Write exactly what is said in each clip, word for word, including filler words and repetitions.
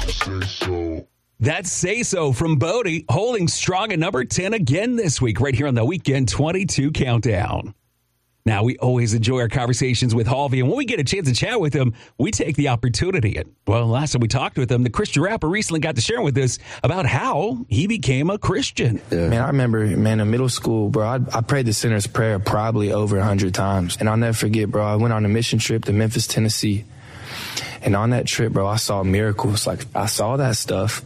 That's Say So from Bodie, holding strong at number ten again this week, right here on the Weekend twenty-two Countdown. Now, we always enjoy our conversations with Halvey, and when we get a chance to chat with him, we take the opportunity. And, well, last time we talked with him, the Christian rapper recently got to share with us about how he became a Christian. Yeah. Man, I remember, man, in middle school, bro, I, I prayed the sinner's prayer probably over a hundred times. And I'll never forget, bro, I went on a mission trip to Memphis, Tennessee. And on that trip, bro, I saw miracles. Like, I saw that stuff.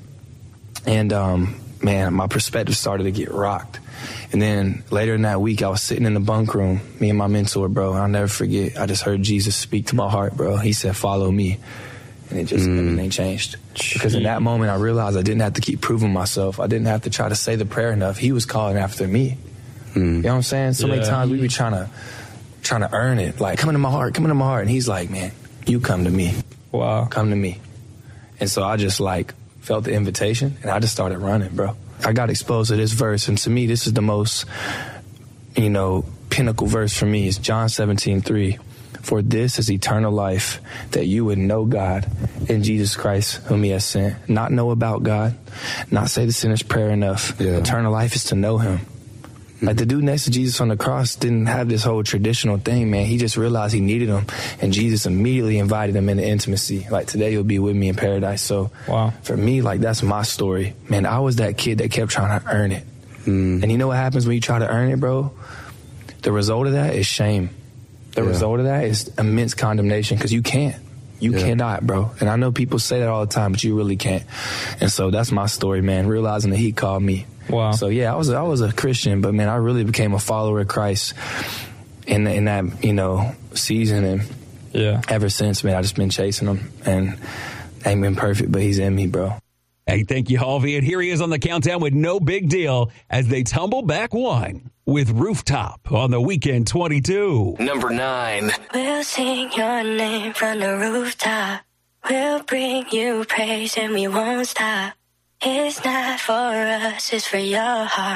And, um, man, my perspective started to get rocked. And then later in that week, I was sitting in the bunk room, me and my mentor, bro. I'll never forget. I just heard Jesus speak to my heart, bro. He said, follow me. And it just, mm. everything changed. Because in that moment, I realized I didn't have to keep proving myself. I didn't have to try to say the prayer enough. He was calling after me. Mm. You know what I'm saying? So yeah. many times we be trying to, trying to earn it. Like, come into my heart, come into my heart. And he's like, man, you come to me. Wow. Come to me. And so I just, like, felt the invitation, and I just started running, bro. I got exposed to this verse, and to me, this is the most, you know, pinnacle verse for me. It's John seventeen three. For this is eternal life, that you would know God in Jesus Christ, whom he has sent. Not know about God, not say the sinner's prayer enough. Yeah. Eternal life is to know him. Like, the dude next to Jesus on the cross didn't have this whole traditional thing, man. He just realized he needed him, and Jesus immediately invited him into intimacy. Like, today you'll be with me in paradise. So wow. for me, like, that's my story. Man, I was that kid that kept trying to earn it. Mm. And you know what happens when you try to earn it, bro? The result of that is shame. The yeah. result of that is immense condemnation, because you can't. You yeah. cannot, bro. And I know people say that all the time, but you really can't. And so that's my story, man, realizing that he called me. Wow. So, yeah, I was I was a Christian, but, man, I really became a follower of Christ in, in that, you know, season. And yeah. ever since, man, I've just been chasing him. And I ain't been perfect, but he's in me, bro. Hey, thank you, Halvey. And here he is on the countdown with No Big Deal as they tumble back one with Rooftop on the Weekend twenty-two. Number nine. We'll sing your name from the rooftop. We'll bring you praise and we won't stop. It's not for us, it's for your heart.